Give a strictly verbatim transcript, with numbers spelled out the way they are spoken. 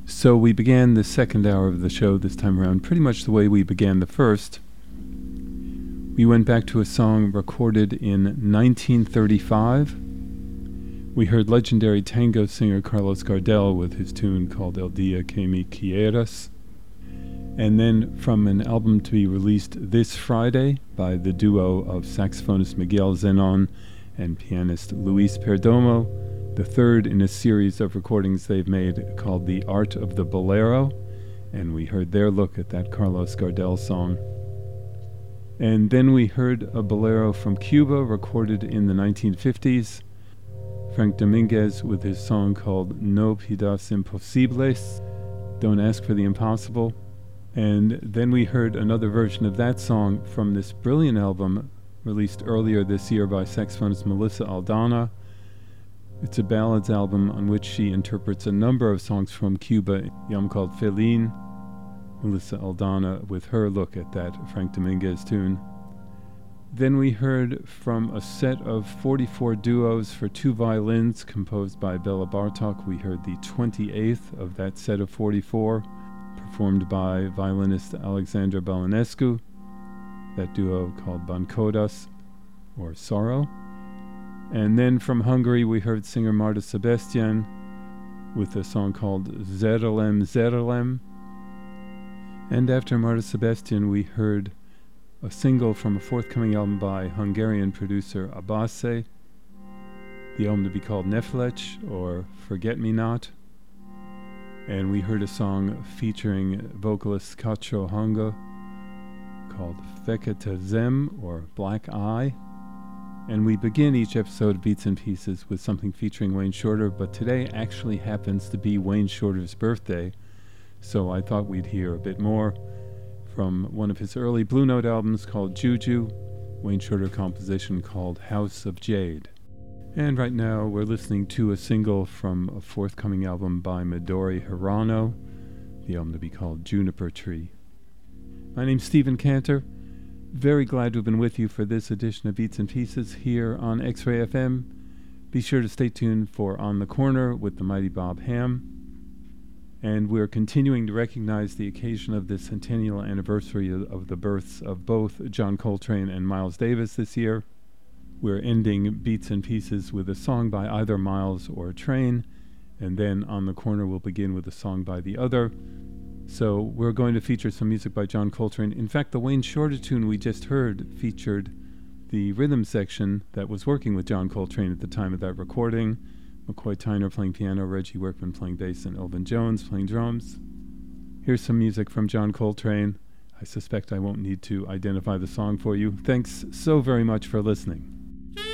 So we began the second hour of the show this time around pretty much the way we began the first. We went back to a song recorded in nineteen thirty-five. We heard legendary tango singer Carlos Gardel with his tune called El Dia Que Me Quieras. And then from an album to be released this Friday by the duo of saxophonist Miguel Zenon and pianist Luis Perdomo, the third in a series of recordings they've made called The Art of the Bolero, and we heard their look at that Carlos Gardel song. And then we heard a bolero from Cuba recorded in the nineteen fifties, Frank Dominguez with his song called No Pidas Imposibles, Don't Ask for the Impossible. And then we heard another version of that song from this brilliant album released earlier this year by saxophonist Melissa Aldana. It's a ballads album on which she interprets a number of songs from Cuba, the album called Felin. Melissa Aldana with her look at that Frank Dominguez tune. Then we heard from a set of forty-four duos for two violins composed by Bela Bartok. We heard the twenty-eighth of that set of forty-four, performed by violinist Alexandra Balanescu, that duo called Bankodas, or Sorrow. And then from Hungary we heard singer Marta Sebastian with a song called Zerelem Zerelem. And after Marta Sebastian we heard a single from a forthcoming album by Hungarian producer Abase, the album to be called Neflech, or Forget Me Not. And we heard a song featuring vocalist Kacho Hanga called Fekete Zem, or Black Eye. And we begin each episode of Beats and Pieces with something featuring Wayne Shorter, but today actually happens to be Wayne Shorter's birthday, so I thought we'd hear a bit more from one of his early Blue Note albums called Juju, Wayne Shorter composition called House of Jade. And right now we're listening to a single from a forthcoming album by Midori Hirano, the album to be called Juniper Tree. My name's Stephen Cantor. Very glad to have been with you for this edition of Beats and Pieces here on X-Ray F M. Be sure to stay tuned for On the Corner with the mighty Bob Ham. And we're continuing to recognize the occasion of the centennial anniversary of, of the births of both John Coltrane and Miles Davis this year. We're ending Beats and Pieces with a song by either Miles or Train, and then On the Corner we'll begin with a song by the other. So we're going to feature some music by John Coltrane. In fact, the Wayne Shorter tune we just heard featured the rhythm section that was working with John Coltrane at the time of that recording. McCoy Tyner playing piano, Reggie Workman playing bass, and Elvin Jones playing drums. Here's some music from John Coltrane. I suspect I won't need to identify the song for you. Thanks so very much for listening.